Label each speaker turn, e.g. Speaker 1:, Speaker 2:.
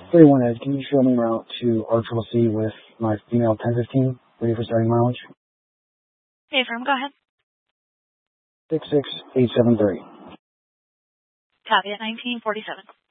Speaker 1: 31 Ed, can you show me route to RCCC with my female 1015, ready for starting mileage?
Speaker 2: Hey, firm, go ahead.
Speaker 1: 66873.
Speaker 2: Copy at 1947.